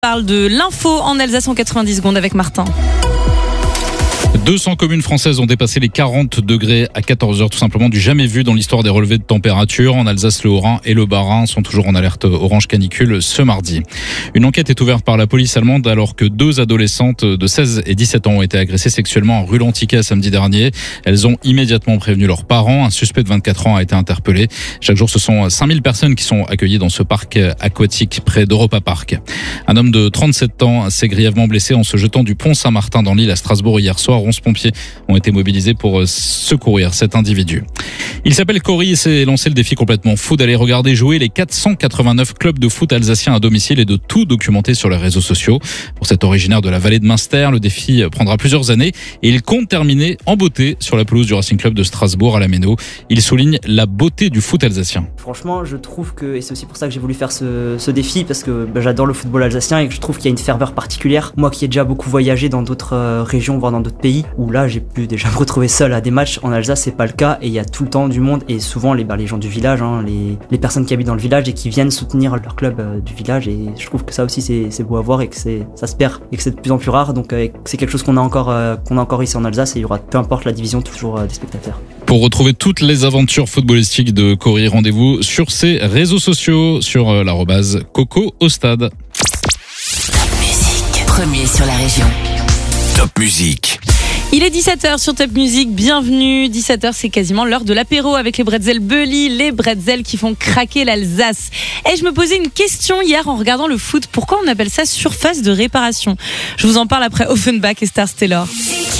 Parle de l'info en Alsace en 90 secondes avec Martin. 200 communes françaises ont dépassé les 40 degrés à 14h, tout simplement du jamais vu dans l'histoire des relevés de température. En Alsace, le Haut-Rhin et le Bas-Rhin sont toujours en alerte orange canicule ce mardi. Une enquête est ouverte par la police allemande alors que 2 adolescentes de 16 et 17 ans ont été agressées sexuellement à rue Lantiquet samedi dernier. Elles ont immédiatement prévenu leurs parents. Un suspect de 24 ans a été interpellé. Chaque jour, ce sont 5000 personnes qui sont accueillies dans ce parc aquatique près d'Europa Park. Un homme de 37 ans s'est grièvement blessé en se jetant du pont Saint-Martin dans l'île à Strasbourg hier soir. 11 pompiers ont été mobilisés pour secourir cet individu. Il s'appelle Cory et s'est lancé le défi complètement fou d'aller regarder jouer les 489 clubs de foot alsaciens à domicile et de tout documenter sur les réseaux sociaux. Pour cet originaire de la vallée de Münster, le défi prendra plusieurs années et il compte terminer en beauté sur la pelouse du Racing Club de Strasbourg à la Méno. Il souligne la beauté du foot alsacien. Franchement, je trouve que, et c'est aussi pour ça que j'ai voulu faire ce défi, parce que j'adore le football alsacien et que je trouve qu'il y a une ferveur particulière. Moi qui ai déjà beaucoup voyagé dans d'autres régions, voire dans d'autres pays, où là j'ai pu déjà me retrouver seul à des matchs, en Alsace c'est pas le cas et il y a tout le temps du monde et souvent les gens du village, les personnes qui habitent dans le village et qui viennent soutenir leur club du village, et je trouve que ça aussi c'est beau à voir et que ça se perd et que c'est de plus en plus rare, donc c'est quelque chose qu'on a encore ici en Alsace, et il y aura, peu importe la division, toujours des spectateurs. Pour retrouver toutes les aventures footballistiques de Cory, rendez-vous sur ses réseaux sociaux, sur l'arrobase Coco au stade. Top Music, premier sur la région. Top Music. Il est 17h sur Top Music, bienvenue. 17h, c'est quasiment l'heure de l'apéro avec les bretzels Bully, les bretzels qui font craquer l'Alsace. Et je me posais une question hier en regardant le foot. Pourquoi on appelle ça surface de réparation ? Je vous en parle après Offenbach et Stars Taylor.